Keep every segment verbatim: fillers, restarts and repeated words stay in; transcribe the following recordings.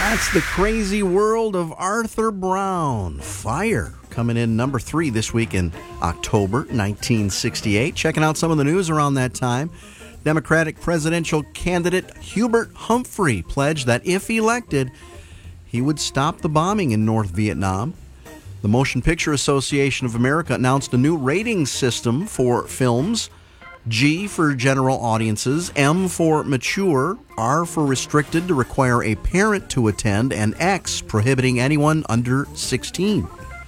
That's the crazy world of Arthur Brown. Fire coming in number three this week in October nineteen sixty-eight. Checking out some of the news around that time. Democratic presidential candidate Hubert Humphrey pledged that if elected, he would stop the bombing in North Vietnam. The Motion Picture Association of America announced a new rating system for films. G for general audiences, M for mature, R for restricted to require a parent to attend, and X prohibiting anyone under sixteen.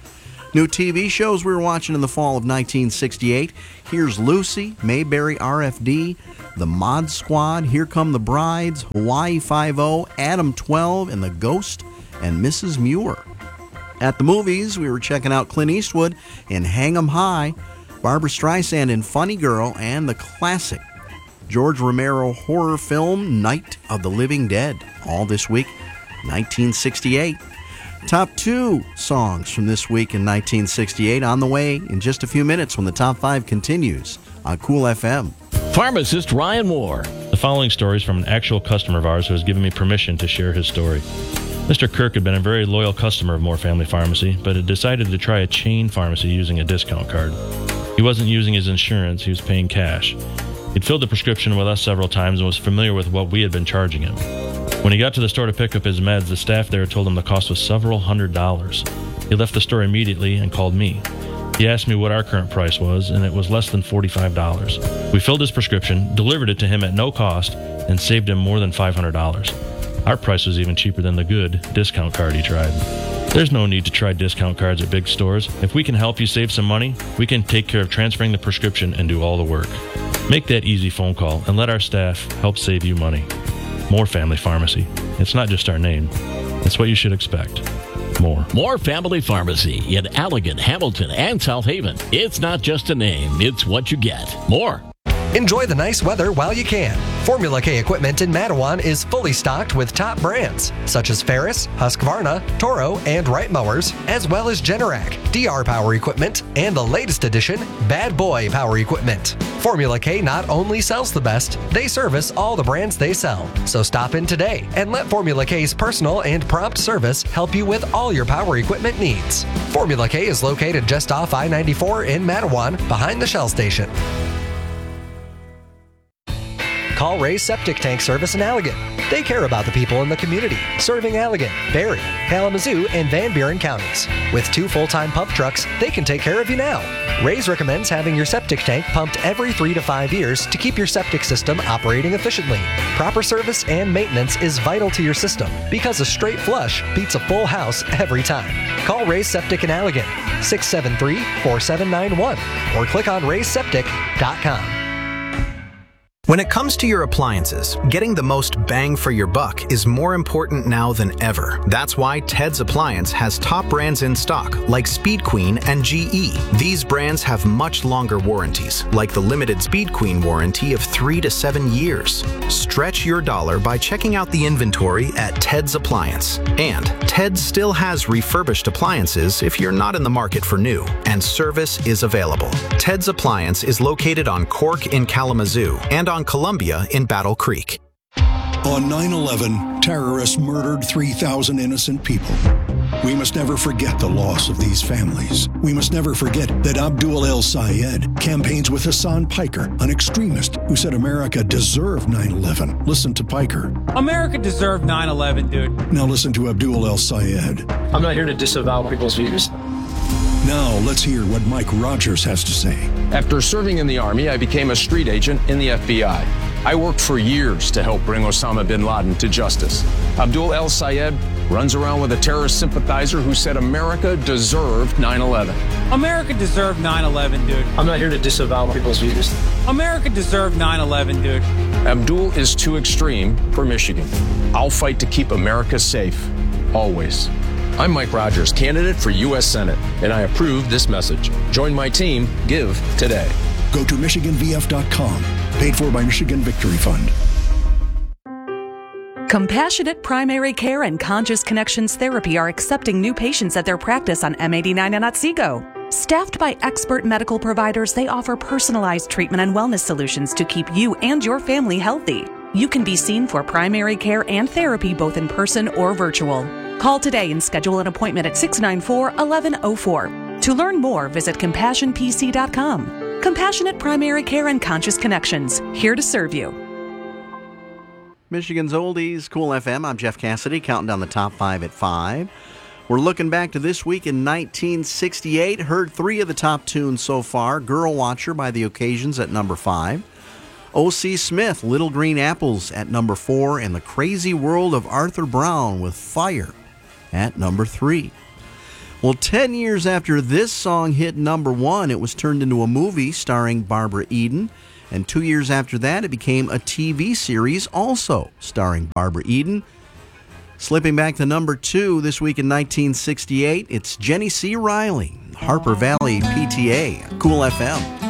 New T V shows we were watching in the fall of nineteen sixty-eight. Here's Lucy, Mayberry R F D, The Mod Squad, Here Come the Brides, Hawaii Five-O, Adam twelve, and The Ghost and Missus Muir. At the movies, we were checking out Clint Eastwood in Hang 'em High, Barbra Streisand in Funny Girl, and the classic George Romero horror film Night of the Living Dead. All this week, nineteen sixty-eight. Top two songs from this week in nineteen sixty-eight on the way in just a few minutes when the top five continues on Cool F M. Pharmacist Ryan Moore. The following story is from an actual customer of ours who has given me permission to share his story. Mister Kirk had been a very loyal customer of Moore Family Pharmacy, but had decided to try a chain pharmacy using a discount card. He wasn't using his insurance, he was paying cash. He'd filled the prescription with us several times and was familiar with what we had been charging him. When he got to the store to pick up his meds, the staff there told him the cost was several hundred dollars. He left the store immediately and called me. He asked me what our current price was, and it was less than forty-five dollars. We filled his prescription, delivered it to him at no cost, and saved him more than five hundred dollars. Our price was even cheaper than the good discount card he tried. There's no need to try discount cards at big stores. If we can help you save some money, we can take care of transferring the prescription and do all the work. Make that easy phone call and let our staff help save you money. Moore Family Pharmacy. It's not just our name. It's what you should expect. More. Moore Family Pharmacy in Allegan, Hamilton, and South Haven. It's not just a name, it's what you get. More. Enjoy the nice weather while you can. Formula K equipment in Mattawan is fully stocked with top brands such as Ferris, Husqvarna, Toro, and Wright mowers, as well as Generac, D R Power equipment, and the latest edition, Bad Boy Power equipment. Formula K not only sells the best, they service all the brands they sell. So stop in today and let Formula K's personal and prompt service help you with all your power equipment needs. Formula K is located just off I ninety-four in Mattawan, behind the Shell station. Call Ray's Septic Tank Service in Allegan. They care about the people in the community, serving Allegan, Barry, Kalamazoo, and Van Buren counties. With two full-time pump trucks, they can take care of you now. Ray's recommends having your septic tank pumped every three to five years to keep your septic system operating efficiently. Proper service and maintenance is vital to your system because a straight flush beats a full house every time. Call Ray's Septic in Allegan, six seven three, four seven nine one, or click on rays septic dot com. When it comes to your appliances, getting the most bang for your buck is more important now than ever. That's why Ted's Appliance has top brands in stock like Speed Queen and G E. These brands have much longer warranties, like the limited Speed Queen warranty of three to seven years. Stretch your dollar by checking out the inventory at Ted's Appliance. And Ted still has refurbished appliances if you're not in the market for new, and service is available. Ted's Appliance is located on Cork in Kalamazoo and on Columbia in Battle Creek. On nine eleven, terrorists murdered three thousand innocent people. We must never forget the loss of these families. We must never forget that Abdul El-Sayed campaigns with Hassan Piker, an extremist who said America deserved nine eleven. Listen to Piker. America deserved nine eleven, dude. Now listen to Abdul El-Sayed. I'm not here to disavow people's views. Now, let's hear what Mike Rogers has to say. After serving in the Army, I became a street agent in the F B I. I worked for years to help bring Osama bin Laden to justice. Abdul El-Sayed runs around with a terrorist sympathizer who said America deserved nine eleven. America deserved nine eleven, dude. I'm not here to disavow people's views. America deserved nine eleven, dude. Abdul is too extreme for Michigan. I'll fight to keep America safe, always. I'm Mike Rogers, candidate for U S Senate, and I approve this message. Join my team. Give today. Go to Michigan V F dot com. Paid for by Michigan Victory Fund. Compassionate Primary Care and Conscious Connections Therapy are accepting new patients at their practice on M eighty-nine in Otsego. Staffed by expert medical providers, they offer personalized treatment and wellness solutions to keep you and your family healthy. You can be seen for primary care and therapy both in person or virtual. Call today and schedule an appointment at six nine four, one one zero four. To learn more, visit compassion p c dot com. Compassionate Primary Care and Conscious Connections, here to serve you. Michigan's Oldies, Cool F M. I'm Jeff Cassidy, counting down the top five at five. We're looking back to this week in nineteen sixty-eight. Heard three of the top tunes so far. Girl Watcher by The Occasions at number five. O C. Smith, Little Green Apples at number four. And The Crazy World of Arthur Brown with Fire at number three. Well, ten years after this song hit number one, it was turned into a movie starring Barbara Eden. And two years after that, it became a T V series also starring Barbara Eden. Slipping back to number two this week in nineteen sixty-eight, it's Jenny C. Riley, Harper Valley P T A, Cool F M.